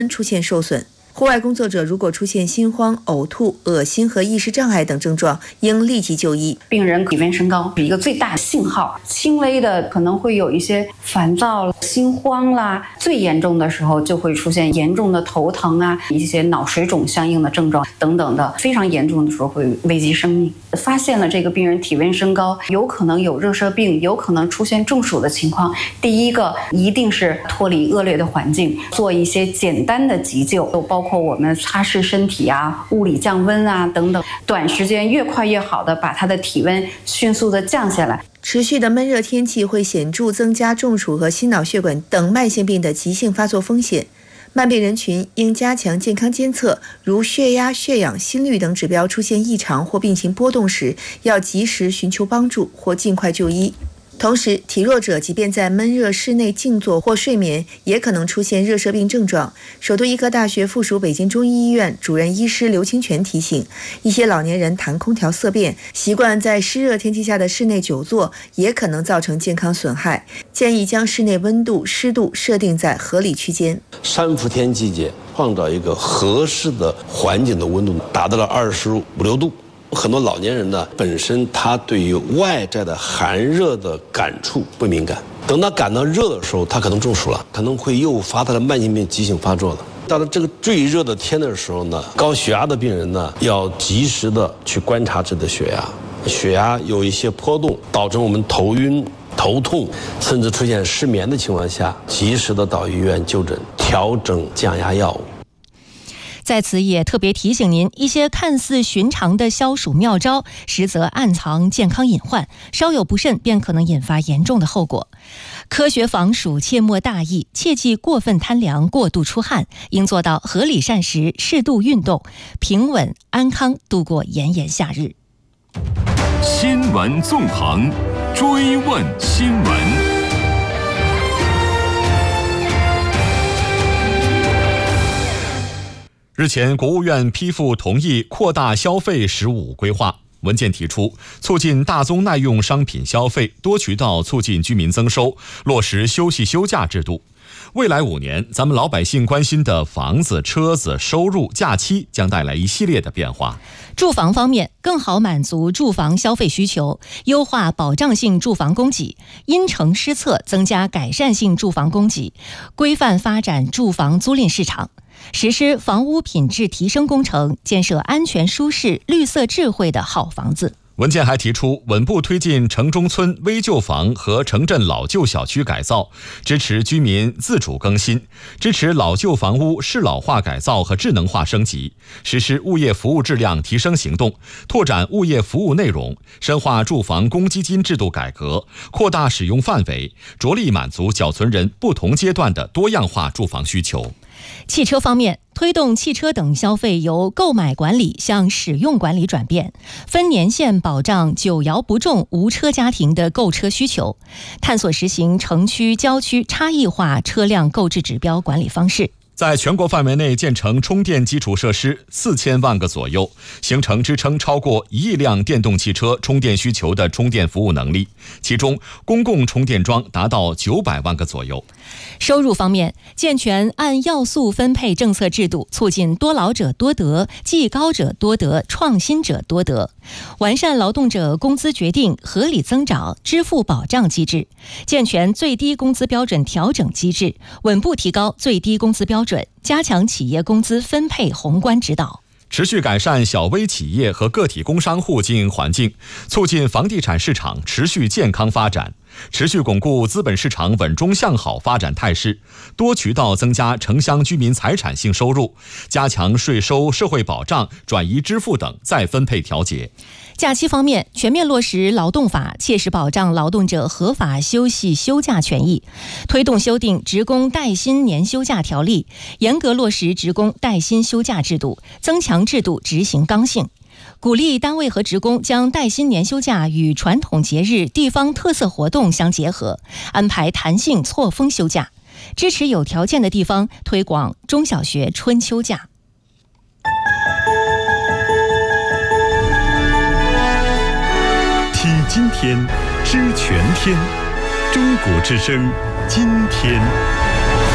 出现受损。户外工作者如果出现心慌、呕吐、恶心和意识障碍等症状，应立即就医。 病人体温升高是一个最大的信号，轻微的可能会有一些烦躁、心慌啦，最严重的时候就会出现严重的头疼啊，一些脑水肿相应的症状等等的，非常严重的时候会危及生命。发现了这个病人体温升高，有可能有热射病，有可能出现中暑的情况，第一个一定是脱离恶劣的环境，做一些简单的急救，包括我们擦拭身体啊、物理降温啊等等，短时间越快越好的把他的体温迅速的降下来。 持续的闷热天气会显著增加中暑和心脑血管等慢性病的急性发作风险。慢病人群应加强健康监测，如血压、血氧、心率等指标出现异常或病情波动时，要及时寻求帮助或尽快就医。同时，体弱者即便在闷热室内静坐或睡眠，也可能出现热射病症状。首都医科大学附属北京中医医院主任医师刘清泉提醒，一些老年人谈空调色变，习惯在湿热天气下的室内久坐，也可能造成健康损害。建议将室内温度、湿度设定在合理区间。 三伏天季节，创造一个合适的环境的温度，达到了25、26度。很多老年人呢，本身他对于外在的寒热的感触不敏感，等他感到热的时候，他可能中暑了，可能会诱发他的慢性病急性发作了。到了这个最热的天的时候呢，高血压的病人呢，要及时的去观察自己的血压，血压有一些波动，导致我们头晕、头痛，甚至出现失眠的情况下，及时的到医院就诊，调整降压药物。 在此也特别提醒您，一些看似寻常的消暑妙招，实则暗藏健康隐患，稍有不慎便可能引发严重的后果。科学防暑切莫大意，切忌过分贪凉、过度出汗，应做到合理膳食、适度运动，平稳安康度过炎炎夏日。 新闻纵横，追问新闻。 日前，国务院批复同意扩大消费“十五”规划。文件提出，促进大宗耐用商品消费，多渠道促进居民增收，落实休息休假制度。未来5年，咱们老百姓关心的房子、车子、收入、假期将带来一系列的变化。 住房方面，更好满足住房消费需求，优化保障性住房供给，因城施策，增加改善性住房供给，规范发展住房租赁市场。实施房屋品质提升工程，建设安全舒适、绿色智慧的好房子。 文件还提出，稳步推进城中村危旧房和城镇老旧小区改造，支持居民自主更新，支持老旧房屋适老化改造和智能化升级，实施物业服务质量提升行动，拓展物业服务内容，深化住房公积金制度改革，扩大使用范围，着力满足缴存人不同阶段的多样化住房需求。 汽车方面，推动汽车等消费由购买管理向使用管理转变，分年限保障久摇不中无车家庭的购车需求，探索实行城区、郊区差异化车辆购置指标管理方式。 在全国范围内建成充电基础设施4000万个左右，形成支撑超过1亿辆电动汽车充电需求的充电服务能力，其中公共充电桩达到900万个左右。 收入方面，健全按要素分配政策制度，促进多劳者多得、技高者多得、创新者多得，完善劳动者工资决定、合理增长、支付保障机制，健全最低工资标准调整机制，稳步提高最低工资标准，加强企业工资分配宏观指导。 持续改善小微企业和个体工商户经营环境，促进房地产市场持续健康发展，持续巩固资本市场稳中向好发展态势，多渠道增加城乡居民财产性收入，加强税收、社会保障、转移支付等再分配调节。 假期方面，全面落实劳动法，切实保障劳动者合法休息休假权益，推动修订职工带薪年休假条例，严格落实职工带薪休假制度，增强制度执行刚性，鼓励单位和职工将带薪年休假与传统节日、地方特色活动相结合，安排弹性错峰休假，支持有条件的地方推广中小学春秋假。 听今天，知全天，中国之声，今天。